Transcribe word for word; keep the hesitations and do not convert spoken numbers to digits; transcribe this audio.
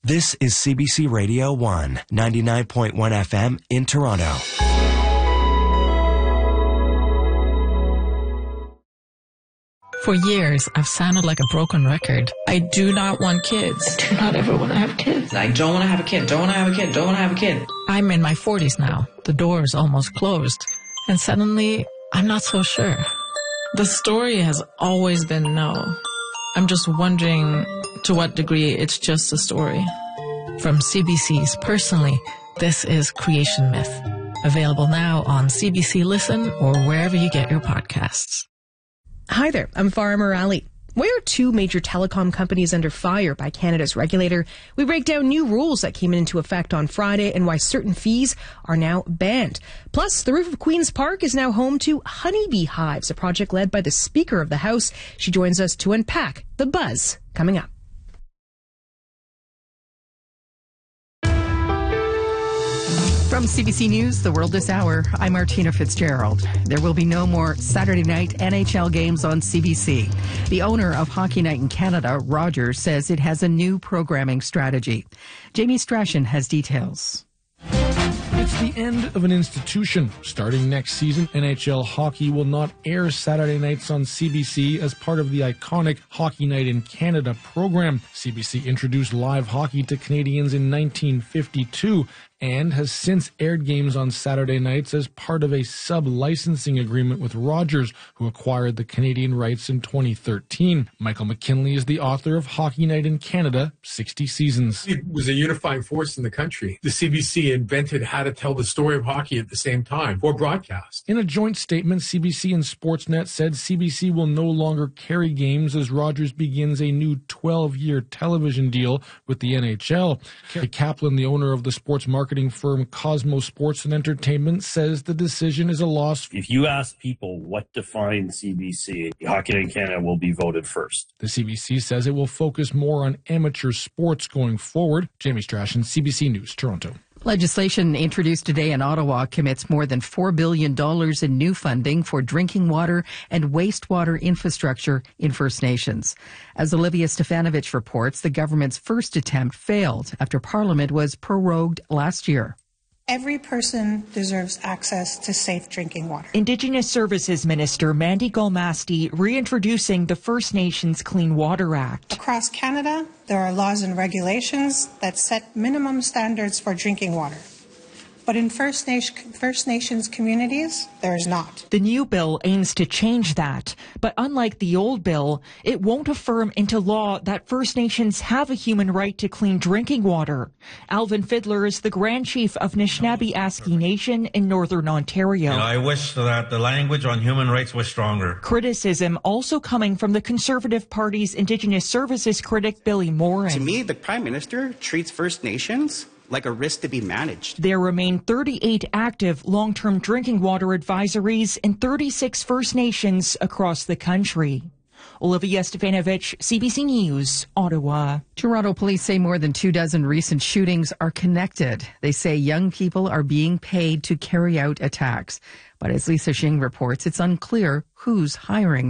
This is C B C Radio one, ninety-nine point one F M in Toronto. For years, I've sounded like a broken record. I do not want kids. I do not ever want to have kids. I don't want to have a kid. Don't want to have a kid. Don't want to have a kid. I'm in my forties now. The door is almost closed. And suddenly, I'm not so sure. The story has always been no. I'm just wondering to what degree it's just a story. From C B C's Personally, this is Creation Myth. Available now on C B C Listen or wherever you get your podcasts. Hi there, I'm Farah Morali. Why are two major telecom companies under fire by Canada's regulator? We break down new rules that came into effect on Friday and why certain fees are now banned. Plus, the roof of Queen's Park is now home to honeybee hives, a project led by the Speaker of the House. She joins us to unpack the buzz coming up. From C B C News, The World This Hour, I'm Martina Fitzgerald. There will be no more Saturday night N H L games on C B C. The owner of Hockey Night in Canada, Rogers, says it has a new programming strategy. Jamie Strachan has details. It's the end of an institution. Starting next season, N H L hockey will not air Saturday nights on C B C as part of the iconic Hockey Night in Canada program. C B C introduced live hockey to Canadians in nineteen fifty-two and has since aired games on Saturday nights as part of a sub-licensing agreement with Rogers, who acquired the Canadian rights in twenty thirteen. Michael McKinley is the author of Hockey Night in Canada, sixty Seasons. It was a unifying force in the country. The C B C invented how to tell the story of hockey at the same time for broadcast. In a joint statement, C B C and Sportsnet said C B C will no longer carry games as Rogers begins a new twelve-year television deal with the N H L. Kerry Kaplan, the owner of the sports marketing firm Cosmos Sports and Entertainment, says the decision is a loss. If you ask people what defines C B C, Hockey Night in Canada will be voted first. The C B C says it will focus more on amateur sports going forward. Jamie Strachan, C B C News, Toronto. Legislation introduced today in Ottawa commits more than four billion dollars in new funding for drinking water and wastewater infrastructure in First Nations. As Olivia Stefanovich reports, the government's first attempt failed after Parliament was prorogued last year. Every person deserves access to safe drinking water. Indigenous Services Minister Mandy Golmasti reintroducing the First Nations Clean Water Act. Across Canada, there are laws and regulations that set minimum standards for drinking water. But in First, Nation, First Nations communities, there is not. The new bill aims to change that. But unlike the old bill, it won't affirm into law that First Nations have a human right to clean drinking water. Alvin Fiddler is the Grand Chief of Nishnawbe-Aski Nation in Northern Ontario. You know, I wish that the language on human rights was stronger. Criticism also coming from the Conservative Party's Indigenous Services critic Billy Morin. To me, the Prime Minister treats First Nations like a risk to be managed. There remain thirty-eight active long-term drinking water advisories in thirty-six First Nations across the country. Olivia Stefanovich, C B C News, Ottawa. Toronto police say more than two dozen recent shootings are connected. They say young people are being paid to carry out attacks. But as Lisa Xing reports, it's unclear who's hiring